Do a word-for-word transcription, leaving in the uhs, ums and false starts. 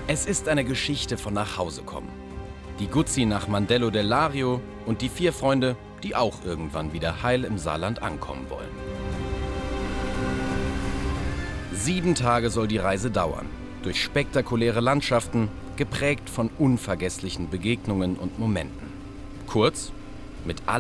Es ist eine Geschichte von Nachhausekommen. Die Guzzi nach Mandello del Lario und die vier Freunde, die auch irgendwann wieder heil im Saarland ankommen wollen. Sieben Tage soll die Reise dauern, durch spektakuläre Landschaften, geprägt von unvergesslichen Begegnungen und Momenten. Kurz, mit